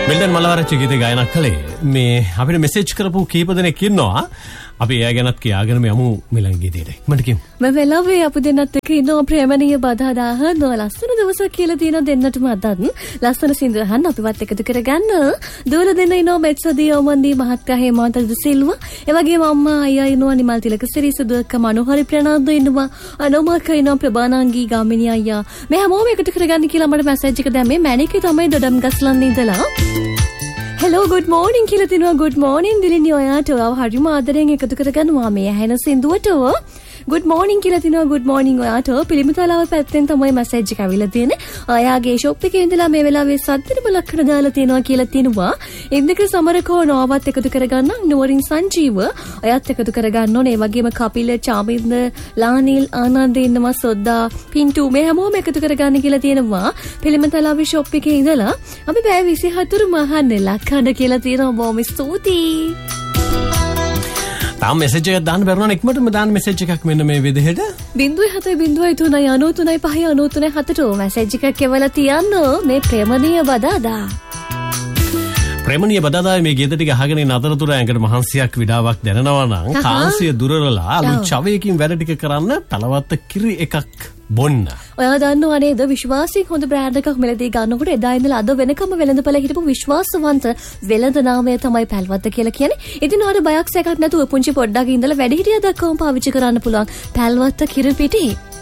Milton මලවරච්චි ගීත ගායනා කළේ මේ අපිට මෙසේජ් කරපු කීප දෙනෙක් ඉන්නවා. අපි එයා ගැනත් කියාගෙන යමු මිලන් ගීතේට. මට කියමු. මම වෙලාවේ අපි දෙන්නත් එක්ක ඉන්නවා ප්‍රේමණීය බදා දාහනවා ලස්සන දවසක් කියලා තියෙන දෙන්නටම අදත් ලස්සන සින්දු අහන්න අපිවත් එකතු කරගන්න. දూల දෙන්න ඉන්නවා මෙත්සදී ඔමන්දී මහත්කා හේමන්ත සිල්වා. ඒ වගේම අම්මා අයියා ඉන්නවා නිමල් තිලකසිරි සුදුක්ක මනෝහරි ප්‍රනාන්දු ඉන්නවා. අනෝමක ඉන්නවා ප්‍රබානාංගී ගාමිණී අයියා. මේ හැමෝම එකතු කරගන්න කියලා මට මැසේජ් එක දැම්මේ මැනිකේ තමයි දොඩම් ගස්ලන් ඉඳලා. හෙලෝ ගුඩ් මෝර්නිං කියලා තිනවා. ගුඩ් මෝර්නිං දිලිනි ඔයාට ඔයාව හරිම ආදරෙන් එකතු කරගන්නවා මේ ඇහෙන සින්දුවට. ගුඩ් මෝර්නිං කියලා තිනවා. ගුඩ් මෝර්නිං ඔයාට පිළිමතලාව පැත්තෙන් තමයි මැසේජ් එක අවිලා තියෙන්නේ. ඔයාගේ ෂොප් එකේ ඉඳලා මේ වෙලාවේ සද්දෙම ලක්කන දාලා තිනවා කියලා තිනවා. ඉන්දක සමරකෝ නෝවත් එකතු කරගන්න නුවරින් සංජීව ඔයත් එකතු කරගන්න ඕනේ. ඒ වගේම කපිල චාමින්ද ලානිල් ආනන්ද ඉන්නවා සොද්දා පින්ටු මේ හැමෝම එකතු කරගන්න කියලා තියෙනවා. පිළිමතලාව ෂොප් එකේ ඉඳලා අපි බෑ 24 මහන්නේ ලක්කන කියලා තියෙනවා. බොහොම ස්තුතියි. තාම මෙසේජ් එකක් දාන්න බැරුණා ඉක්මනටම දාන්න මෙසේජ් එකක් මෙන්න මේ විදිහට 0703935397 මෙසේජ් එකක් එවලා තියන්න මේ ප්‍රේමණීය බදාදා. ප්‍රේමණීය බදාදා මේ ගීත ටික අහගෙන ඉන්න අතරතුර ඇඟට මහන්සියක් විඩාවක් දැනෙනවා නම් කාන්සිය දුරරලා අලුත් චවයකින් වැඩ ටික කරන්න තලවත්ත කිරි එකක් බොන්න. ඔයා දන්නව නේද විශ්වාසීක හොඳ බ්‍රෑන්ඩ් එකක් මෙලදී ගන්නකොට එදා ඉඳලා අද වෙනකම් වෙළඳපොළ හිටපු විශ්වාසවන්ත වෙළඳ නාමය තමයි පැල්වත්ත කියලා කියන්නේ. ඉතින් ඔයාලට බයක් සැකක් නැතුව පුංචි පොඩ්ඩක් ඉඳලා වැඩි හිටියා දක්වාම පාවිච්චි කරන්න පුළුවන් පැල්වත්ත කිරි පිටි.